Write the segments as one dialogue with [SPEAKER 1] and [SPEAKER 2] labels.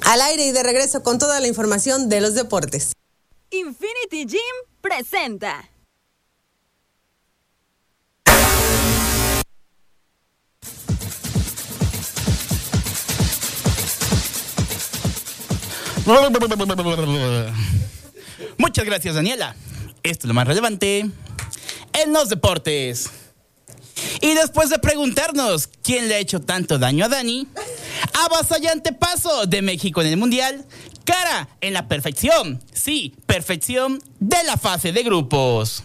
[SPEAKER 1] Al aire y de regreso con toda la información de los deportes.
[SPEAKER 2] Infinity Gym presenta.
[SPEAKER 3] Muchas gracias, Daniela. Esto es lo más relevante en los deportes. Y después de preguntarnos quién le ha hecho tanto daño a Dani, avasallante paso de México en el Mundial, cara en la perfección, sí, perfección de la fase de grupos.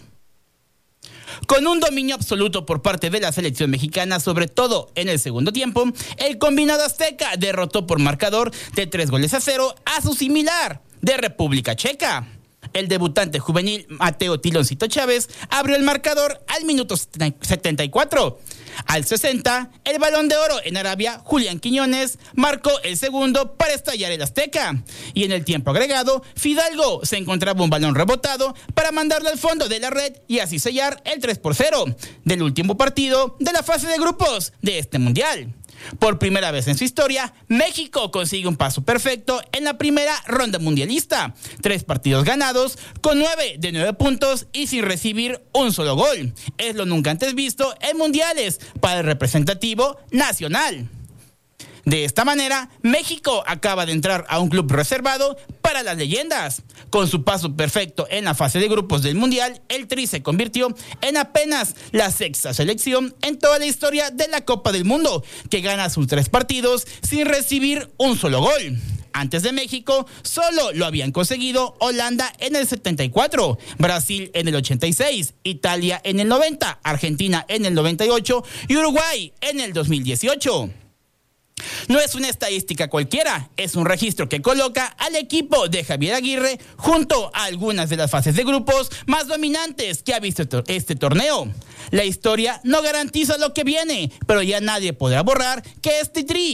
[SPEAKER 3] Con un dominio absoluto por parte de la selección mexicana, sobre todo en el segundo tiempo, el combinado azteca derrotó por marcador de 3-0 a su similar de República Checa. El debutante juvenil Mateo Tiloncito Chávez abrió el marcador al minuto 74. Al 60, el Balón de Oro en Arabia, Julián Quiñones, marcó el segundo para estallar el Azteca. Y en el tiempo agregado, Fidalgo se encontraba un balón rebotado para mandarlo al fondo de la red y así sellar el 3-0 del último partido de la fase de grupos de este Mundial. Por primera vez en su historia, México consigue un paso perfecto en la primera ronda mundialista. 3 partidos ganados, con 9 de 9 puntos y sin recibir un solo gol. Es lo nunca antes visto en mundiales para el representativo nacional. De esta manera, México acaba de entrar a un club reservado para las leyendas. Con su paso perfecto en la fase de grupos del Mundial, el Tri se convirtió en apenas la 6ª selección en toda la historia de la Copa del Mundo, que gana sus 3 partidos sin recibir un solo gol. Antes de México, solo lo habían conseguido Holanda en el 74, Brasil en el 86, Italia en el 90, Argentina en el 98 y Uruguay en el 2018. No es una estadística cualquiera, es un registro que coloca al equipo de Javier Aguirre junto a algunas de las fases de grupos más dominantes que ha visto este torneo. La historia no garantiza lo que viene, pero ya nadie podrá borrar que este Tri